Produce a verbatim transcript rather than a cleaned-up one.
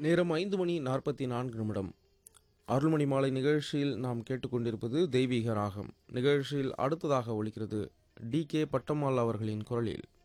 நேரம் ஐந்து மணி நாற்பத்தி நான்கு நிமிடம். அருள்மணி மாலை நிகழ்ச்சியில் நாம் கேட்டுக்கொண்டிருப்பது தெய்வீக ராகம். நிகழ்ச்சியில் அடுத்ததாக ஒலிக்கிறது டி கே பட்டம்மாள் அவர்களின் குரலில்